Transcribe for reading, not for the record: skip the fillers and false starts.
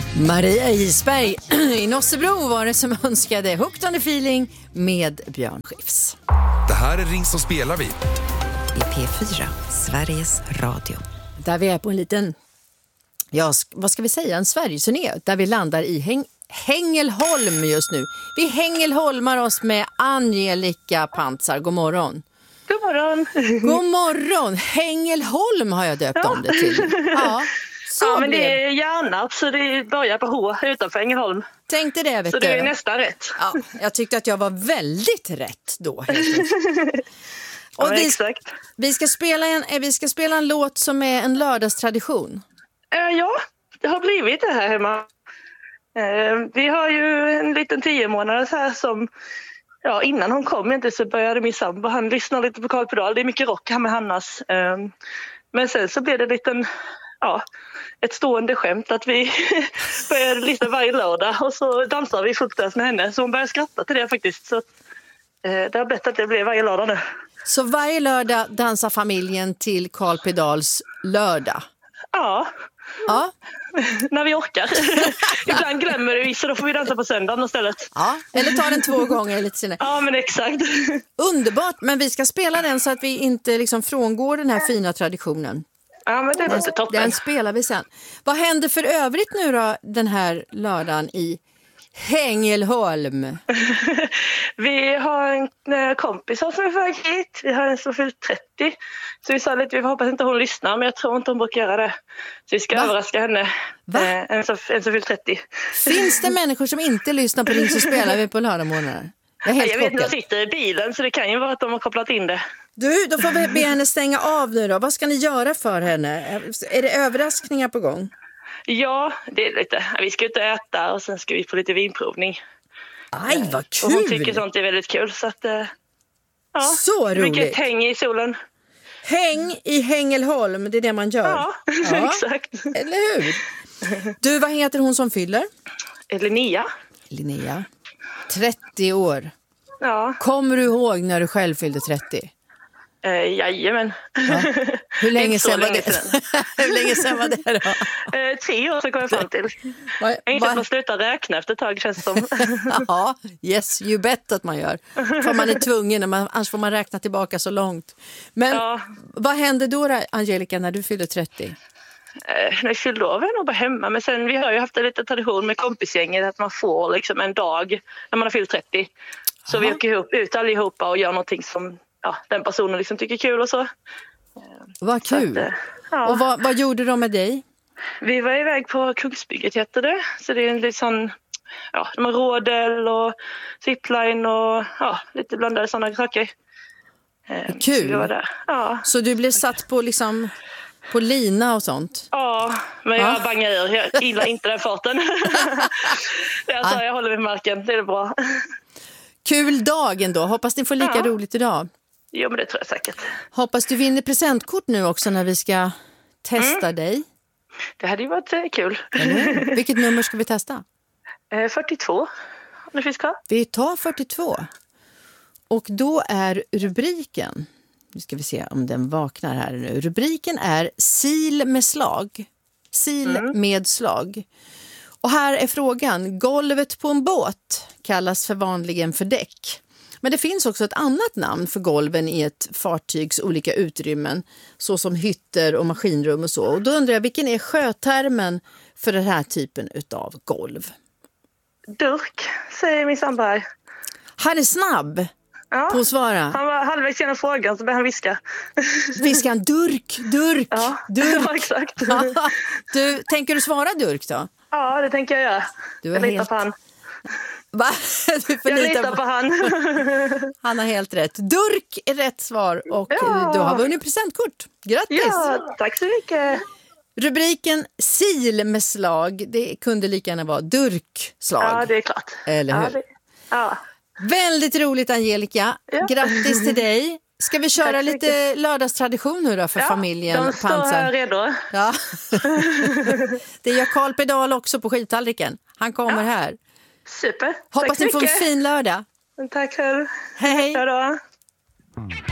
Maria Isberg i Nossebro var det som önskade Hooked on the Feeling med Björn Skifs. Det här är Ring som spelar vi. I P4, Sveriges Radio. Där vi är på en liten, vad ska vi säga, en Sverigeturné. Där vi landar i Hängelholm just nu. Vi Hängelholmar oss med Angelica Pantzar. God morgon. God morgon. God morgon. Hängelholm har jag döpt om det till. Ja, men det är Hjärnarp, så det börjar på H utanför Ängelholm. Tänkte det, vet så du. det är nästan rätt. Ja, jag tyckte att jag var väldigt rätt då. Och vi ska spela en låt som är en lördagstradition. Ja, det har blivit det här hemma. Vi har ju en liten 10 månader här som... Ja, innan hon kom inte så började min sambo. Han lyssnar lite på Carl Pedal. Det är mycket rock här med Hannas. Men sen så blev det ett stående skämt att vi började lyssna varje lördag. Och så dansar vi fullt med henne. Så hon började skratta till det faktiskt. Så det har blivit att det blir varje lördag nu. Så varje lördag dansar familjen till Carl Pedals lördag? Ja. När vi orkar. Ibland glömmer vi, så då får vi dansa på söndagen istället. Ja, eller ta den 2 gånger lite senare. Ja, men exakt. Underbart, men vi ska spela den så att vi inte liksom frångår den här fina traditionen. Ja, men det var inte toppen. Den spelar vi sen. Vad händer för övrigt nu då den här lördagen i Hängelholm? Vi har en kompis som är på väg hit. Vi har en som fyllt 30. Så vi sa lite, vi hoppas inte hon lyssnar, men jag tror inte hon brukar göra det. Så vi ska överraska henne. En som fyllt 30. Finns det människor som inte lyssnar på Ring så spelar vi på lördagmorgnar? Jag vet inte, jag sitter i bilen så det kan ju vara att de har kopplat in det. Du, då får vi be henne stänga av nu då. Vad ska ni göra för henne? Är det överraskningar på gång? Ja, det är lite. Vi ska ut och äta och sen ska vi få lite vinprovning. Aj, vad kul! Och hon tycker sånt är väldigt kul. Så att, så roligt. Mycket häng i solen. Häng i Hängelholm, det är det man gör. Ja. Exakt. Eller hur? Du, vad heter hon som fyller? Linnea. 30 år. Ja. Kommer du ihåg när du själv fyllde 30? Jajamän. Ja. Hur länge sedan var det? Hur länge sedan var det då? 3 år så kom jag fram till. Jag har inte att man slutar räkna efter ett tag, känns det som. Ja, yes, you bet att man gör. För man är tvungen, annars får man räkna tillbaka så långt. Men vad hände då, Angelica, när du fyllde 30? När jag fyllde av var jag nog bara hemma. Men sen, vi har ju haft en liten tradition med kompisgänget att man får liksom en dag när man har fyllt 30. Så vi åker ut allihopa och gör någonting som den personen liksom tycker är kul och så. Vad kul! Och vad gjorde de med dig? Vi var iväg på Kungsbygget heter det. Så det är en liten de har rådel och zipline och lite blandade sådana saker. Kul! Så vi var där. Ja. Så du blev satt på liksom... På lina och sånt? Ja, men jag bangar ur. Jag gillar inte den farten. Jag håller vid marken, det är bra. Kul dag ändå. Hoppas ni får lika roligt idag. Jo, men det tror jag säkert. Hoppas du vinner presentkort nu också när vi ska testa dig. Det hade ju varit kul. Vilket nummer ska vi testa? 42. Om det finns kvar. Vi tar 42. Och då är rubriken... Nu ska vi se om den vaknar här nu. Rubriken är Sil med slag. Sil med slag. Och här är frågan. Golvet på en båt kallas för vanligen för däck. Men det finns också ett annat namn för golven i ett fartygs olika utrymmen. Så som hytter och maskinrum och så. Och då undrar jag, vilken är sjötermen för den här typen av golv? Durk, säger min sambo här. Han är snabb. På att svara. Han var halvvägs genom frågan så började han viska. Viskar han durk? Ja, exakt. Du, tänker du svara durk då? Ja, det tänker jag göra. Jag litar på han. Va? Jag litar på han. Han har helt rätt. Durk är rätt svar och du har vunnit presentkort. Grattis! Ja, tack så mycket. Rubriken Sil med slag, det kunde lika gärna vara durkslag. Ja, det är klart. Eller hur? Ja. Väldigt roligt, Angelica. Grattis till dig. Ska vi köra lite lördagstradition nu då för familjen de står Pantzar? Här redo. Ja. Det gör Carl Pedal också på skivtallriken. Han kommer här. Super. Hoppas ni får en fin lördag. Tack själv. Hej. Hej då.